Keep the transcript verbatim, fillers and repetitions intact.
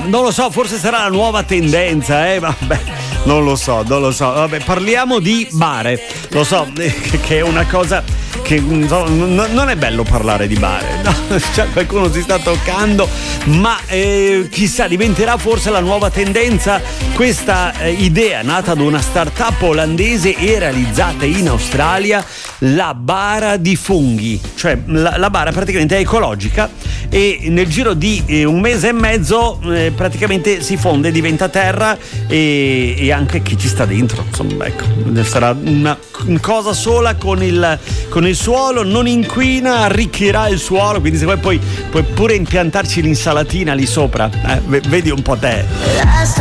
non lo so, forse sarà la nuova tendenza, eh, vabbè, non lo so, non lo so. Vabbè, parliamo di bare. Lo so che è una cosa che non è bello parlare di bare, no? Cioè, qualcuno si sta toccando, ma eh, chissà, diventerà forse la nuova tendenza questa eh, idea nata da una startup olandese e realizzata in Australia, la bara di funghi. Cioè la, la bara praticamente è ecologica e nel giro di eh, un mese e mezzo eh, praticamente si fonde, diventa terra e, e anche chi ci sta dentro, insomma, ecco, sarà una cosa sola con il, con il suolo, non inquina, arricchirà il suolo, quindi se vuoi poi puoi pure impiantarci l'insalatina lì sopra, eh, vedi un po' te.